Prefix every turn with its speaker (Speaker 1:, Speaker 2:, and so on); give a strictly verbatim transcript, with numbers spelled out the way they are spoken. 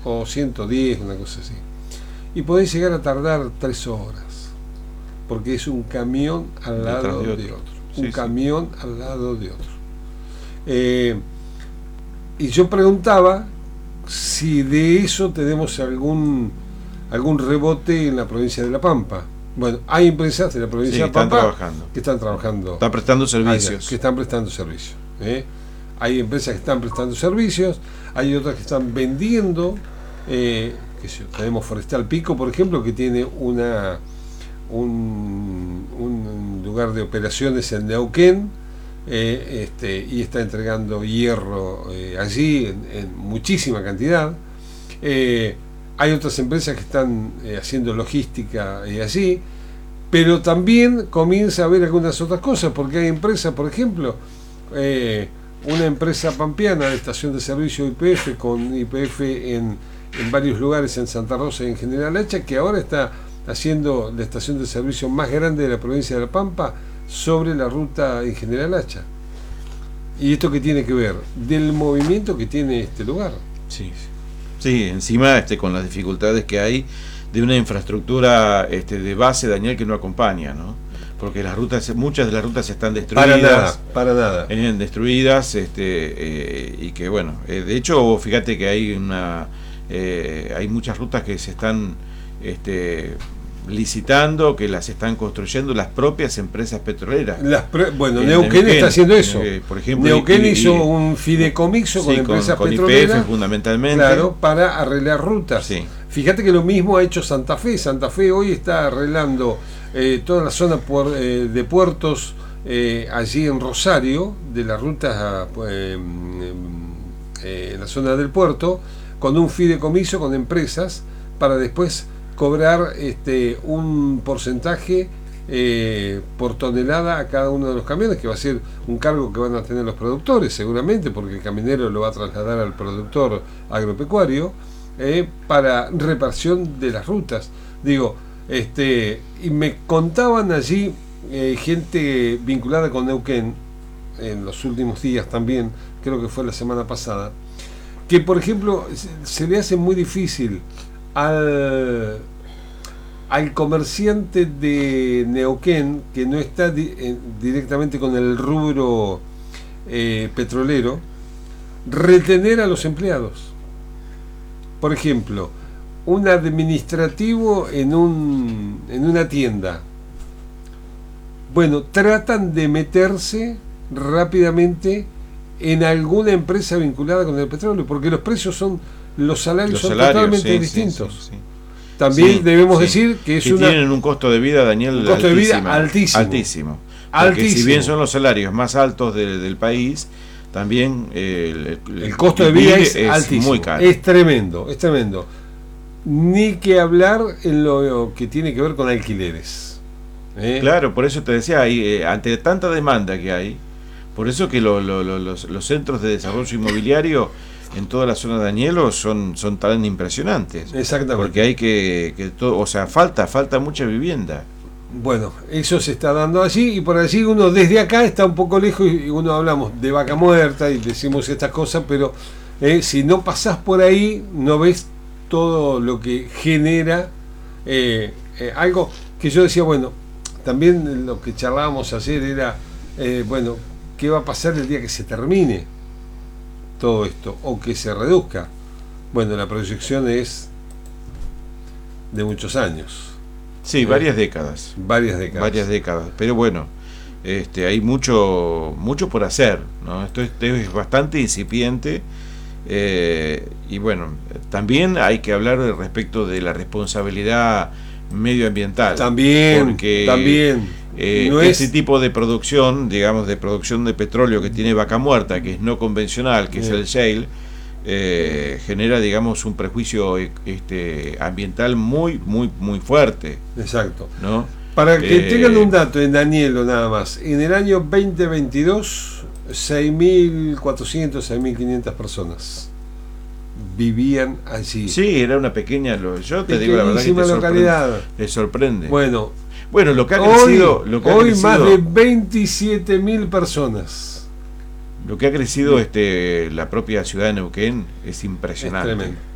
Speaker 1: o ciento diez, una cosa así. Y podés llegar a tardar tres horas, porque es un camión al lado de otro. De otro. Sí, un sí. camión al lado de otro. Eh, y yo preguntaba si de eso tenemos algún algún rebote en la provincia de La Pampa. Bueno, hay empresas de la provincia
Speaker 2: sí,
Speaker 1: de La Pampa
Speaker 2: trabajando.
Speaker 1: que están trabajando.
Speaker 2: Están prestando servicios.
Speaker 1: Allá, que están prestando servicios. ¿eh? Hay empresas que están prestando servicios, hay otras que están vendiendo. Eh, que sé yo, tenemos Forestal Pico, por ejemplo, que tiene una un, un lugar de operaciones en Neuquén, eh, este, y está entregando hierro eh, allí en, en muchísima cantidad. Eh, hay otras empresas que están eh, haciendo logística eh, allí, pero también comienza a haber algunas otras cosas, porque hay empresas, por ejemplo, eh, una empresa pampeana de estación de servicio I P F, con I P F en, en varios lugares en Santa Rosa y en General Hacha, que ahora está haciendo la estación de servicio más grande de la provincia de La Pampa sobre la ruta en General Hacha. ¿Y esto qué tiene que ver? Del movimiento que tiene este lugar.
Speaker 2: Sí, sí, encima este, con las dificultades que hay de una infraestructura este, de base, Daniel, que no acompaña, ¿no? Porque las rutas, muchas de las rutas están destruidas.
Speaker 1: Para nada, para nada.
Speaker 2: Eh, destruidas, este, eh, y que bueno, eh, de hecho, fíjate que hay una, eh, hay muchas rutas que se están este, licitando, que las están construyendo las propias empresas petroleras.
Speaker 1: Las pre bueno, en Neuquén, Neuquén está haciendo eso.
Speaker 2: Eh, por ejemplo,
Speaker 1: Neuquén
Speaker 2: y, y,
Speaker 1: hizo un fideicomiso
Speaker 2: sí,
Speaker 1: con empresas
Speaker 2: con, con
Speaker 1: petroleras,
Speaker 2: I P F fundamentalmente.
Speaker 1: Claro, para arreglar rutas.
Speaker 2: Sí.
Speaker 1: Fíjate que lo mismo ha hecho Santa Fe. Santa Fe hoy está arreglando eh, toda la zona por, eh, de puertos eh, allí en Rosario, de la ruta eh, eh, en la zona del puerto, con un fideicomiso con empresas para después cobrar este un porcentaje eh, por tonelada a cada uno de los camiones, que va a ser un cargo que van a tener los productores seguramente, porque el camionero lo va a trasladar al productor agropecuario, eh, para reparación de las rutas. Digo, este y me contaban allí eh, gente vinculada con Neuquén en los últimos días también, creo que fue la semana pasada, que por ejemplo se, se le hace muy difícil al, al comerciante de Neuquén, que no está di, eh, directamente con el rubro eh, petrolero, retener a los empleados. Por ejemplo, un administrativo en, un, en una tienda. Bueno, tratan de meterse rápidamente en alguna empresa vinculada con el petróleo, porque los precios son, los salarios
Speaker 2: los
Speaker 1: son
Speaker 2: salarios,
Speaker 1: totalmente
Speaker 2: sí,
Speaker 1: distintos.
Speaker 2: Sí, sí, sí.
Speaker 1: También
Speaker 2: sí,
Speaker 1: debemos
Speaker 2: sí.
Speaker 1: decir que es
Speaker 2: que
Speaker 1: una,
Speaker 2: tienen un costo de vida, Daniel,
Speaker 1: un costo
Speaker 2: altísimo,
Speaker 1: de vida altísimo.
Speaker 2: Altísimo. Porque
Speaker 1: altísimo.
Speaker 2: si bien son los salarios más altos de, del país, también eh, el,
Speaker 1: el costo de vida es,
Speaker 2: es
Speaker 1: altísimo,
Speaker 2: muy caro.
Speaker 1: Es tremendo, es tremendo. Ni que hablar en lo que tiene que ver con alquileres. ¿eh?
Speaker 2: Claro, por eso te decía, hay, eh, ante tanta demanda que hay, por eso que lo, lo, lo, los, los centros de desarrollo inmobiliario en toda la zona de Añelo son, son tan impresionantes.
Speaker 1: Exactamente.
Speaker 2: Porque hay que, que todo, o sea, falta, falta mucha vivienda.
Speaker 1: Bueno, eso se está dando allí, y por allí uno desde acá está un poco lejos y uno hablamos de Vaca Muerta y decimos estas cosas, pero eh, si no pasás por ahí no ves todo lo que genera eh, eh, algo que yo decía, bueno, también lo que charlábamos ayer era, eh, bueno, ¿qué va a pasar el día que se termine todo esto o que se reduzca? Bueno, la proyección es de muchos años.
Speaker 2: Sí, eh, varias décadas.
Speaker 1: Varias décadas.
Speaker 2: Varias décadas. Pero bueno, este, hay mucho, mucho por hacer, ¿no? Esto es, es bastante incipiente. Eh, y bueno, también hay que hablar respecto de la responsabilidad medioambiental.
Speaker 1: También,
Speaker 2: porque,
Speaker 1: también.
Speaker 2: Eh,
Speaker 1: no
Speaker 2: este
Speaker 1: es...
Speaker 2: tipo de producción, digamos, de producción de petróleo que tiene Vaca Muerta, que es no convencional, que Bien. es el shale, eh, genera, digamos, un prejuicio este, ambiental muy, muy, muy fuerte.
Speaker 1: Exacto.
Speaker 2: ¿No?
Speaker 1: Para que
Speaker 2: eh,
Speaker 1: tengan un dato en Danielo nada más, en el año veinte veintidós, seis mil cuatrocientas, seis mil quinientas personas vivían allí.
Speaker 2: Sí, era una pequeña, yo te digo la verdad que te
Speaker 1: localidad.
Speaker 2: Sorprende, te sorprende.
Speaker 1: Bueno,
Speaker 2: bueno, lo que ha crecido,
Speaker 1: hoy,
Speaker 2: lo que ha
Speaker 1: hoy
Speaker 2: crecido,
Speaker 1: más de veintisiete mil personas.
Speaker 2: Lo que ha crecido este la propia ciudad de Neuquén es impresionante.
Speaker 1: Es tremendo.